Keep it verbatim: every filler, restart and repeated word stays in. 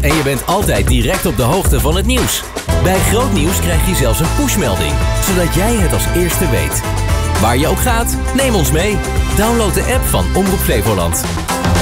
En je bent altijd direct op de hoogte van het nieuws. Bij Groot Nieuws krijg je zelfs een pushmelding, zodat jij het als eerste weet. Waar je ook gaat, neem ons mee. Download de app van Omroep Flevoland.